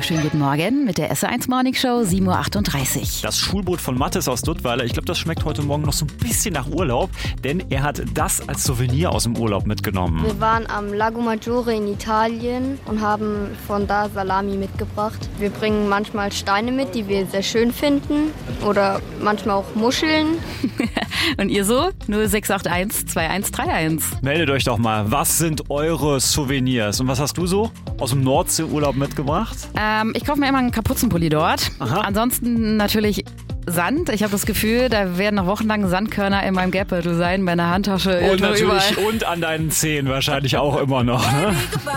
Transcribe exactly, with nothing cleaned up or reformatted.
schönen guten Morgen mit der S R eins Morning Show, sieben Uhr achtunddreißig. Das Schulboot von Mathis aus Duttweiler, ich glaube, das schmeckt heute Morgen noch so ein bisschen nach Urlaub, denn er hat das als Souvenir aus dem Urlaub mitgenommen. Wir waren am Lago Maggiore in Italien und haben von da Salami mitgebracht. Wir bringen manchmal Steine mit, die wir sehr schön finden, oder manchmal auch Muscheln. Und ihr so? null sechs acht eins zwei eins drei eins. Meldet euch doch mal, was sind eure Souvenirs? Und was hast du so aus dem Nordseeurlaub mitgebracht? Ähm, ich kaufe mir immer einen Kapuzenpulli dort. Aha. Ansonsten natürlich Sand. Ich habe das Gefühl, da werden noch wochenlang Sandkörner in meinem Geldbeutel sein, bei einer Handtasche. Und irgendwo natürlich überall. und an deinen Zehen wahrscheinlich auch immer noch. Ne?